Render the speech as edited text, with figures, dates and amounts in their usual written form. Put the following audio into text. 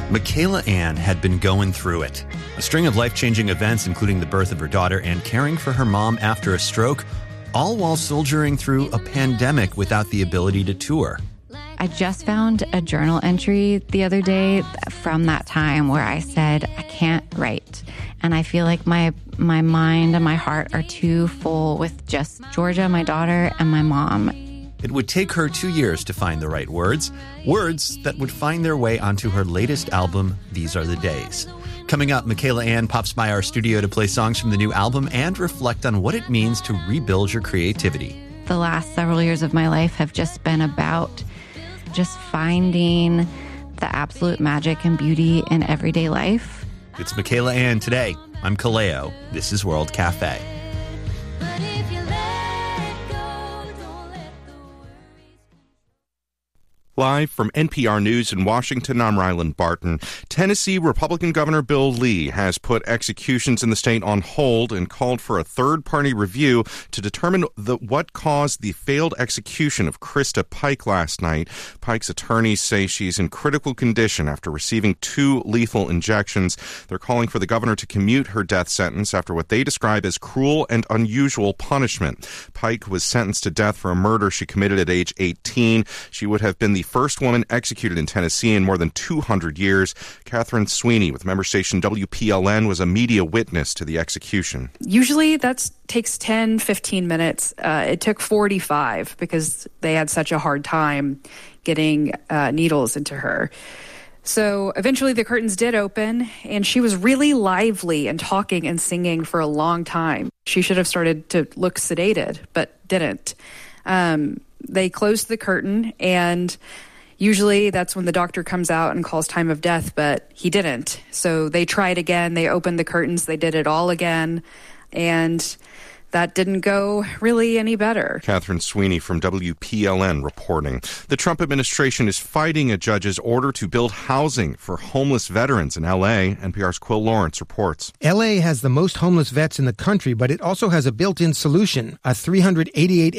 Michaela Ann had been going through it. A string of life-changing events, including the birth of her daughter and caring for her mom after a stroke, all while soldiering through a pandemic without the ability to tour. I just found a journal entry the other day from that time where I said, I can't write. And I feel like my mind and my heart are too full with just Georgia, my daughter, and my mom. It would take her 2 years to find the right words that would find their way onto her latest album, These Are the Days. Coming up, Michaela Ann pops by our studio to play songs from the new album and reflect on what it means to rebuild your creativity. The last several years of my life have just been about just finding the absolute magic and beauty in everyday life. It's Michaela Ann today. I'm Kaleo. This is World Cafe. Live from NPR News in Washington, I'm Ryland Barton. Tennessee Republican Governor Bill Lee has put executions in the state on hold and called for a third-party review to determine what caused the failed execution of Krista Pike last night. Pike's attorneys say she's in critical condition after receiving 2 lethal injections. They're calling for the governor to commute her death sentence after what they describe as cruel and unusual punishment. Pike was sentenced to death for a murder she committed at age 18. She would have been the first woman executed in Tennessee in more than 200 years. Catherine Sweeney with member station WPLN was a media witness to the execution. Usually that takes 10, 15 minutes. It took 45 because they had such a hard time getting needles into her. So eventually the curtains did open, and she was really lively and talking and singing for a long time. She should have started to look sedated, but didn't. They closed the curtain, and usually that's when the doctor comes out and calls time of death, but he didn't. So they tried again. They opened the curtains. They did it all again, and that didn't go really any better. Catherine Sweeney from WPLN reporting. The Trump administration is fighting a judge's order to build housing for homeless veterans in L.A. NPR's Quill Lawrence reports. L.A. has the most homeless vets in the country, but it also has a built-in solution, a 388